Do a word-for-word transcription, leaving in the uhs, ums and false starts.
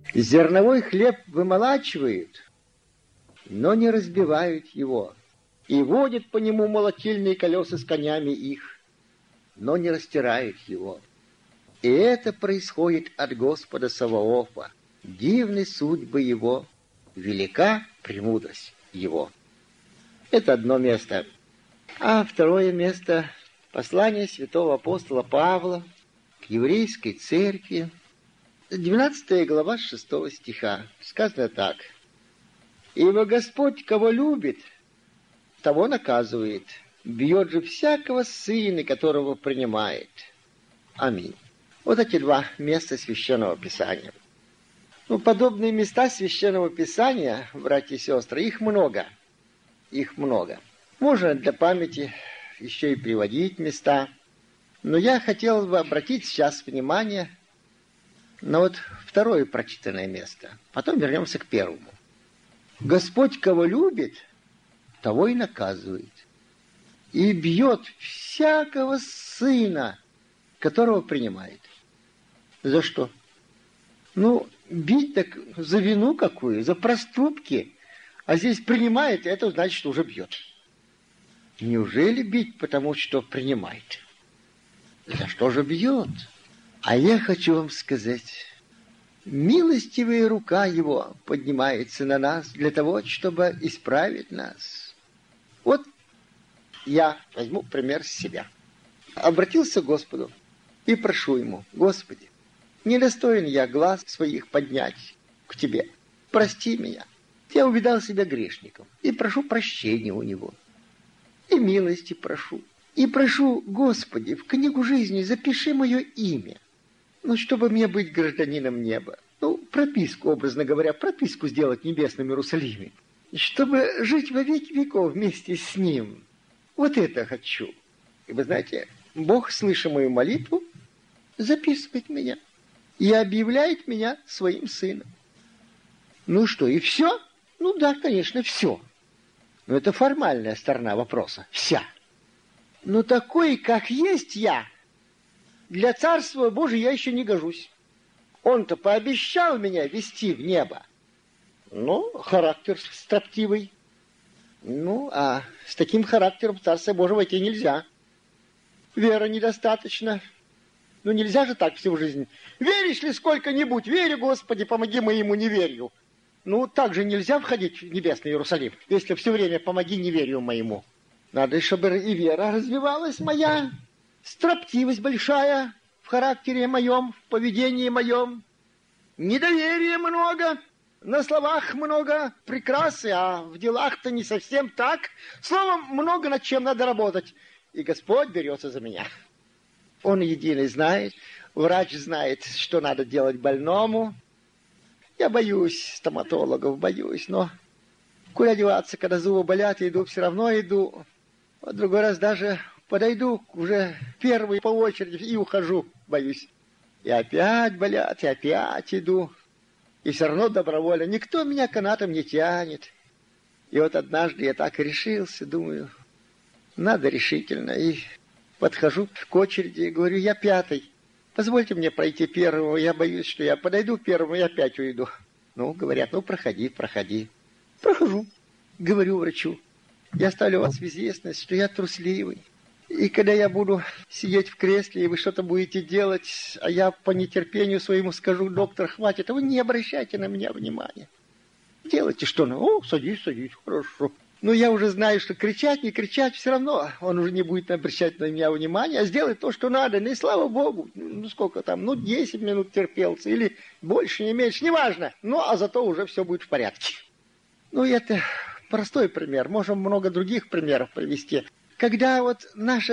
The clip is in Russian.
Зерновой хлеб вымолачивают, но не разбивают его, и водят по нему молотильные колеса с конями их, но не растирают его. И это происходит от Господа Саваофа. Дивны судьбы его, велика премудрость его. Это одно место. А второе место — послание святого апостола Павла к еврейской церкви, двенадцатая глава шестого стиха. Сказано так: «Ибо Господь, кого любит, того наказывает, бьет же всякого сына, которого принимает». Аминь. Вот эти два места Священного Писания. Ну, подобные места Священного Писания, братья и сестры, их много. Их много. Можно для памяти еще и приводить места. Но я хотел бы обратить сейчас внимание на вот второе прочитанное место. Потом вернемся к первому. «Господь, кого любит, того и наказывает, и бьет всякого сына, которого принимает». За что? Ну, бить так за вину какую, за проступки. А здесь принимает, это значит, что уже бьет. Неужели бить, потому что принимает? За что же бьет? А я хочу вам сказать, милостивая рука его поднимается на нас для того, чтобы исправить нас. Вот я возьму пример с себя. Обратился к Господу и прошу ему: Господи, недостоин я глаз своих поднять к Тебе. Прости меня. Я увидал себя грешником и прошу прощения у Него. И милости прошу. И прошу, Господи, в книгу жизни запиши мое имя. Ну, чтобы мне быть гражданином неба. Ну, прописку, образно говоря, прописку сделать в небесном Иерусалиме. Чтобы жить во веки веков вместе с Ним. Вот это хочу. И вы знаете, Бог, слыша мою молитву, записывает меня и объявляет меня своим сыном. Ну что, и все? Ну да, конечно, все. Но это формальная сторона вопроса. Вся. Но такой, как есть я, для Царства Божия я еще не гожусь. Он-то пообещал меня вести в небо. Ну, характер строптивый. Ну, а с таким характером в Царство Божие войти нельзя. Вера недостаточно. Ну, нельзя же так всю жизнь. Веришь ли сколько-нибудь? Верю, Господи, помоги моему неверию. Ну, так же нельзя входить в небесный Иерусалим, если все время помоги неверию моему. Надо, чтобы и вера развивалась моя, строптивость большая в характере моем, в поведении моем. Недоверия много, на словах много прекрасы, а в делах-то не совсем так. Словом, много над чем надо работать. И Господь берется за меня. Он единый знает, врач знает, что надо делать больному. Я боюсь стоматологов, боюсь, но куда деваться, когда зубы болят, иду, все равно иду. В другой раз даже подойду уже первый по очереди и ухожу, боюсь. И опять болят, и опять иду. И все равно добровольно. Никто меня канатом не тянет. И вот однажды я так и решился, думаю, надо решительно. И подхожу к очереди и говорю: я пятый. Позвольте мне пройти первого. Я боюсь, что я подойду первому и опять уйду. Ну, говорят, ну, проходи, проходи. Прохожу. Говорю врачу: я ставлю вас в известность, что я трусливый. И когда я буду сидеть в кресле, и вы что-то будете делать, а я по нетерпению своему скажу: доктор, хватит, а вы не обращайте на меня внимания. Делайте что? Ну, о, садись, садись, хорошо. Но я уже знаю, что кричать, не кричать, все равно он уже не будет обращать на меня внимания, а сделать то, что надо. Ну и слава Богу, ну сколько там, ну десять минут терпелся, или больше, не меньше, неважно. Ну, а зато уже все будет в порядке. Ну, это простой пример. Можем много других примеров привести. Когда вот наша